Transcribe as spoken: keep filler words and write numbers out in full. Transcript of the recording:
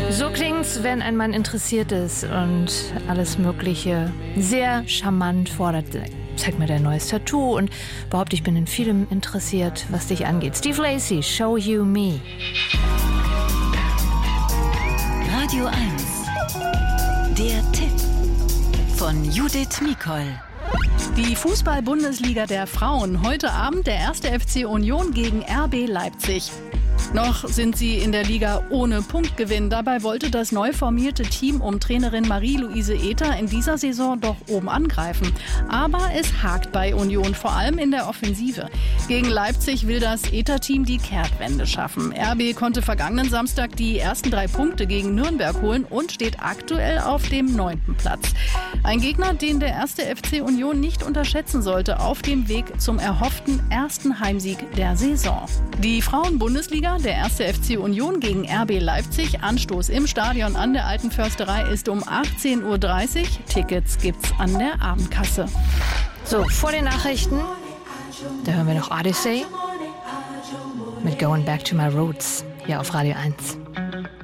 So klingt's, wenn ein Mann interessiert ist und alles Mögliche sehr charmant fordert. Zeig mir dein neues Tattoo und behaupte, ich bin in vielem interessiert, was dich angeht. Steve Lacy, Show You Me. Radio eins. Der Tipp von Judith Mikol. Die Fußball-Bundesliga der Frauen. Heute Abend der erste F C Union gegen R B Leipzig. Noch sind sie in der Liga ohne Punktgewinn. Dabei wollte das neu formierte Team um Trainerin Marie-Louise Ether in dieser Saison doch oben angreifen. Aber es hakt bei Union, vor allem in der Offensive. Gegen Leipzig will das Ether-Team die Kehrtwende schaffen. R B konnte vergangenen Samstag die ersten drei Punkte gegen Nürnberg holen und steht aktuell auf dem neunten Platz. Ein Gegner, den der erste F C Union nicht unterschätzen sollte, auf dem Weg zum erhofften ersten Heimsieg der Saison. Die Frauen-Bundesliga, der erste F C Union gegen R B Leipzig. Anstoß im Stadion an der Alten Försterei ist um achtzehn Uhr dreißig. Tickets gibt's an der Abendkasse. So, vor den Nachrichten, da hören wir noch Odyssey mit Going Back to My Roots hier auf Radio eins.